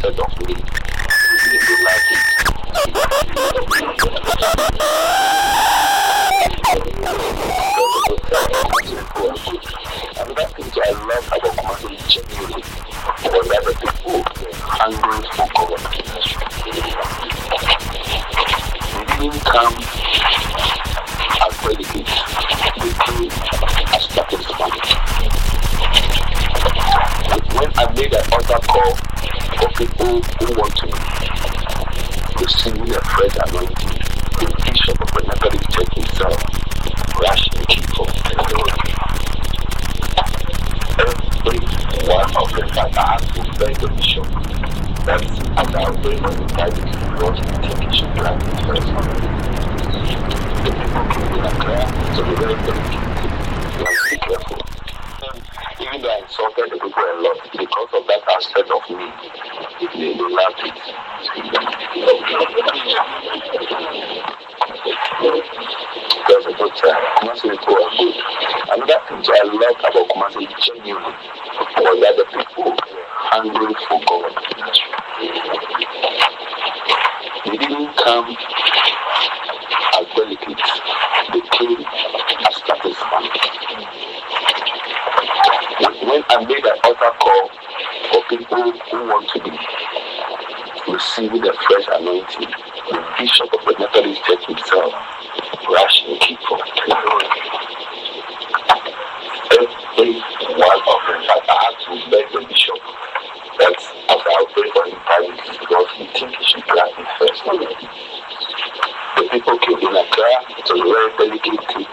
said of me, they don't like it. Another thing I love about Kumasi genuinely was that the people hungry for God. They didn't come as delegates, they came as participants. When I made an altar call for people who want to receive a fresh anointing, the bishop of the Methodist Church himself rushed the people. Every one of them that I had to beg the bishop that as I was going on the private because we think he should grant it first. The people came in a prayer, so they were very careful. Be careful. Even though I insulted the people a lot, because of that aspect of me, they loved it. Because of that, Kumasi people are good. Another thing I loved about Kumasi genuinely was that the people hungry for God. They didn't come as delegates, they came as participants. When I made an altar call for people who want to be receiving the fresh anointing, the bishop of the Methodist Church himself rushed the people. Every one of them, I had to beg the bishop that as I'll pray for him privately because we think he should grant it first. The people came in a prayer, so they were dedicated.